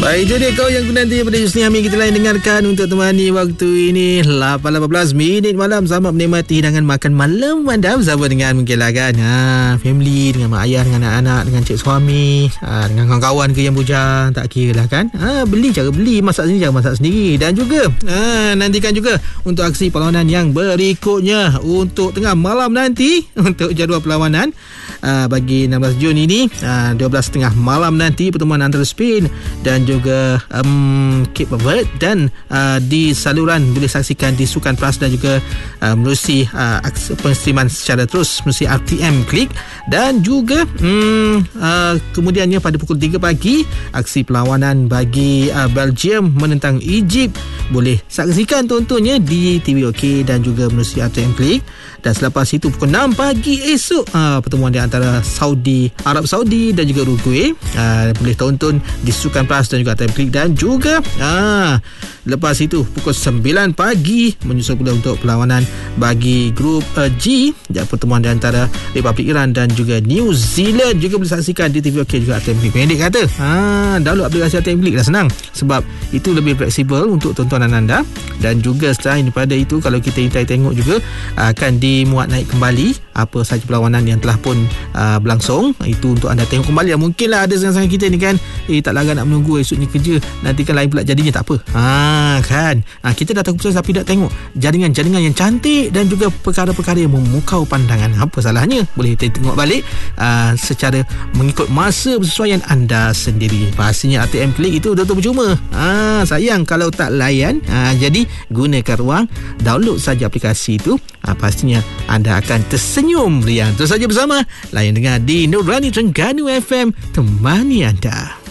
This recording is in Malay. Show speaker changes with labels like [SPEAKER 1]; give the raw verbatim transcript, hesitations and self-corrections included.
[SPEAKER 1] Baik, itu dia kau yang nanti pada Husni Hamid kita lain dengarkan untuk temani waktu ini lapan lapan belas minit malam. Selamat menikmati hidangan makan malam anda bersama dengan mungkin lah kan ha, family, dengan mak ayah, dengan anak-anak, dengan cik suami, ha, dengan kawan-kawan ke yang bujang, tak kira lah kan ha, beli cara beli, masak sendiri cara masak sendiri. Dan juga ha, nantikan juga untuk aksi perlawanan yang berikutnya untuk tengah malam nanti untuk jadual perlawanan ha, bagi enam belas Jun ini ha, dua belas tiga puluh malam nanti pertemuan antara Spain dan juga um, Cape Verde. Dan uh, di saluran boleh saksikan di Sukan Plus dan juga uh, melalui uh, penstreaman secara terus melalui R T M Klik. Dan juga um, uh, kemudiannya pada pukul tiga pagi aksi perlawanan bagi uh, Belgium menentang Egypt boleh saksikan tontonnya di T V OK dan juga melalui R T M Klik. Dan selepas itu pukul enam pagi esok uh, pertemuan di antara Saudi Arab Saudi dan juga Uruguay uh, boleh tonton di Sukan Plus dan juga R T M Klik. Dan juga ah, lepas itu pukul sembilan pagi menyusul pula untuk perlawanan bagi grup uh, G dan pertemuan di antara Republik Iran dan juga New Zealand juga boleh saksikan di T V OK juga R T M Klik. Pendek kata ah, download aplikasi R T M Klik dah senang sebab itu lebih fleksibel untuk tontonan anda. Dan juga selain daripada itu kalau kita ingin tengok juga akan dimuat naik kembali apa sahaja perlawanan yang telah pun uh, berlangsung. Itu untuk anda tengok kembali. Mungkinlah ada sangat-sangat kita ni kan eh tak larat nak menunggu esoknya kerja, nanti kan lain pula jadinya. Tak apa ha, kan ha, kita dah tahu putus tapi tak tengok jaringan-jaringan yang cantik dan juga perkara-perkara yang memukau pandangan. Apa salahnya boleh tengok balik uh, secara mengikut masa persesuaian anda sendiri. Pastinya R T M Klik itu betul-betul percuma ha, sayang kalau tak layan ha, jadi gunakan ruang download saja aplikasi itu ha, pastinya anda akan tersenyum riang. Terus saja bersama layan dengar di Nurani Terengganu F M, temani anda.